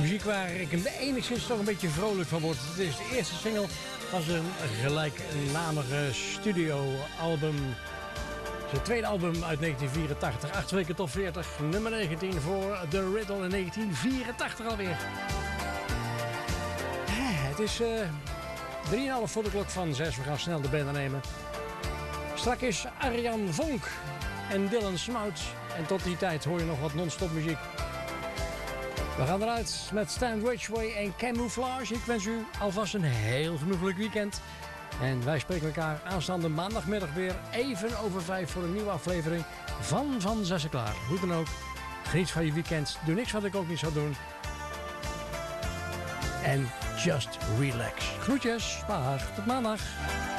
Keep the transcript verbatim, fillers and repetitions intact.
Muziek waar ik een enigszins toch een beetje vrolijk van word. Het is de eerste single van zijn gelijknamige studioalbum. Zijn tweede album uit negentien vierentachtig. Acht weken top veertig. Nummer negentien voor The Riddle in negentien vierentachtig alweer. Het is uh, drie en half voor de klok van zes. We gaan snel de band nemen. Straks is Arjan Vonk en Dylan Smouts. En tot die tijd hoor je nog wat non-stop muziek. We gaan eruit met Stan Ridgway en Camouflage. Ik wens u alvast een heel genoeglijk weekend. En wij spreken elkaar aanstaande maandagmiddag weer even over vijf voor een nieuwe aflevering van Van Zessen Klaar. Hoe dan ook, geniet van je weekend. Doe niks wat ik ook niet zou doen. En just relax. Groetjes, dag, tot maandag.